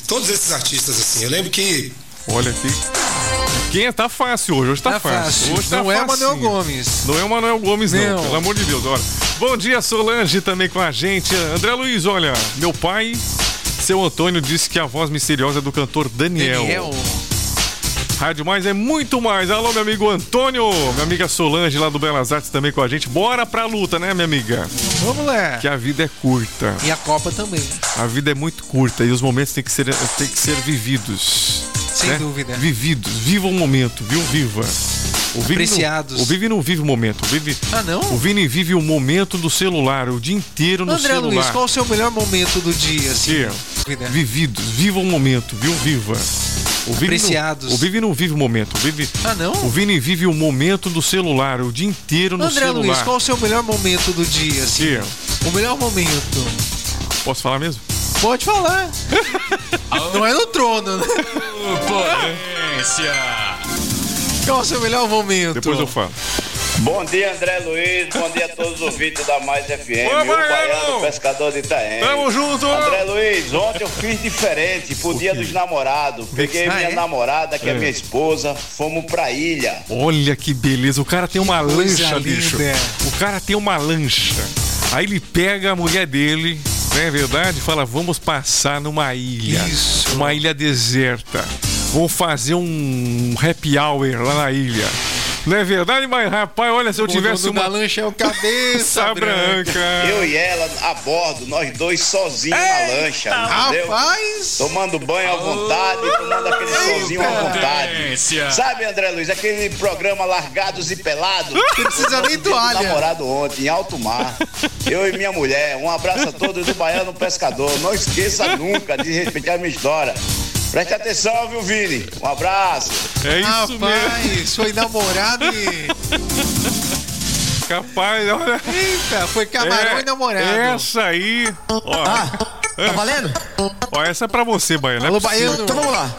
todos esses artistas, assim. Eu lembro que... Olha aqui. Quem tá fácil hoje tá fácil. Hoje não tá é facinho. Manuel Gomes. Não é o Manuel Gomes, não. Pelo amor de Deus. Olha. Bom dia, Solange, também com a gente. André Luiz, olha, meu pai, seu Antônio, disse que a voz misteriosa é do cantor Daniel. Rádio Mais é muito mais. Alô, meu amigo Antônio, minha amiga Solange lá do Belas Artes também com a gente. Bora pra luta, né, minha amiga? Vamos lá. Que a vida é curta. E a Copa também. A vida é muito curta e os momentos têm que ser vividos. Sem né? dúvida. Vividos. Viva o momento, viu? Viva. Apreciados. O Vini não vive o momento. Não? O Vini vive o momento do celular, o dia inteiro no celular. André Luiz, qual o seu melhor momento do dia? Assim? Vividos. Viva o momento, viu? Viva. Apreciados. O Vini não vive o momento. Não? O Vini vive o momento do celular, o dia inteiro no celular. André Luiz, qual o seu melhor momento do dia? Assim? O melhor momento. Posso falar mesmo? Pode falar. Não é no trono, né? Potência. Qual o seu melhor momento? Depois eu falo. Bom dia, André Luiz. Bom dia a todos os ouvintes da Mais FM. O Baiano, pescador de Itaém. Tamo junto! André Luiz, ontem eu fiz diferente pro dia dos namorados. Peguei minha namorada, que é minha esposa, fomos pra ilha. Olha que beleza. O cara tem uma lancha, bicho. O cara tem uma lancha. Aí ele pega a mulher dele, não é verdade? Fala, vamos passar numa ilha. Isso. Uma ilha deserta. Vamos fazer um happy hour lá na ilha. Não é verdade, mas rapaz, olha, se eu tivesse uma lancha é o cabeça branca. Eu e ela a bordo, nós dois sozinhos na lancha, entendeu? Rapaz! Tomando banho à vontade, tomando aquele solzinho à vontade. Sabe, André Luiz, aquele programa Largados e Pelados? Não precisa nem toalha. Namorado ontem, em alto mar. Eu e minha mulher. Um abraço a todos do Baiano Pescador. Não esqueça nunca de respeitar a minha história. Preste atenção, viu, Vini? Um abraço. É isso mesmo. Rapaz, foi namorado e... Capaz, olha. Eita, foi camarão e namorado. Essa aí. Ó. Tá valendo? Ó, essa é pra você, Baiano. Alô, Baiano. Então vamos lá.